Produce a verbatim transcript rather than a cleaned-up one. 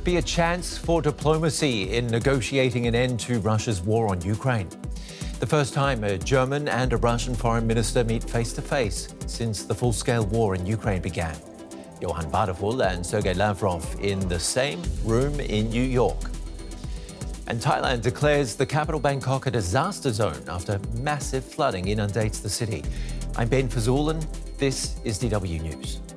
be a chance for diplomacy in negotiating an end to Russia's war on Ukraine. The first time a German and a Russian foreign minister meet face-to-face since the full-scale war in Ukraine began. Johann Wadephul and Sergei Lavrov in the same room in New York. And Thailand declares the capital Bangkok a disaster zone after massive flooding inundates the city. I'm Ben Fazul and this is D W News.